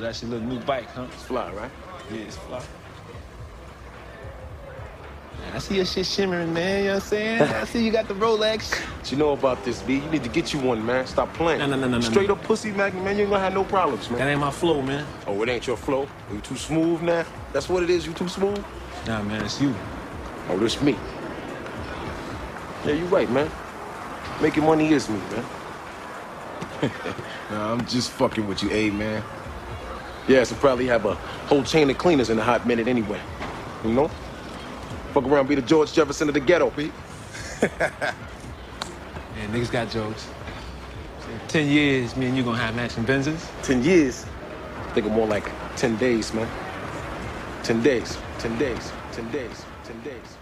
that's your little new bike, huh? It's fly, right? Yeah, it's fly. I see your shit shimmering, man. You know what I'm saying? I see you got the Rolex. What you know about this, B? You need to get you one, man. Stop playing. No. Straight up pussy, man, you ain't gonna have no problems, man. That ain't my flow, man. Oh, it ain't your flow? You too smooth now? That's what it is, you too smooth? Nah, man, it's you. Oh, this me. Yeah, you right, man. Making money is me, man. Nah, I'm just fucking with you, man. Yeah, so probably have a whole chain of cleaners in a hot minute anyway. You know? Fuck around, be the George Jefferson of the ghetto, B. Man, niggas got jokes. In 10 years, me and you gonna have matching Benzes. 10 years? Thinking more like 10 days, man. 10 days, 10 days, 10 days, 10 days.